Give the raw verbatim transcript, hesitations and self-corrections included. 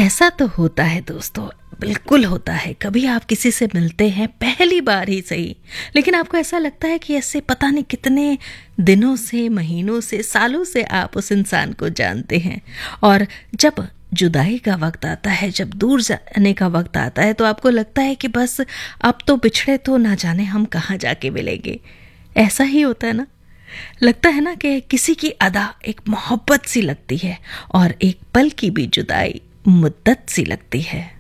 ऐसा तो होता है दोस्तों, बिल्कुल होता है। कभी आप किसी से मिलते हैं पहली बार ही सही, लेकिन आपको ऐसा लगता है कि ऐसे पता नहीं कितने दिनों से, महीनों से, सालों से आप उस इंसान को जानते हैं। और जब जुदाई का वक्त आता है, जब दूर जाने का वक्त आता है, तो आपको लगता है कि बस अब तो बिछड़े तो ना जाने हम कहाँ जाके मिलेंगे। ऐसा ही होता है ना। लगता है ना कि किसी की अदा एक मोहब्बत सी लगती है और एक पल की भी जुदाई मुद्दत सी लगती है।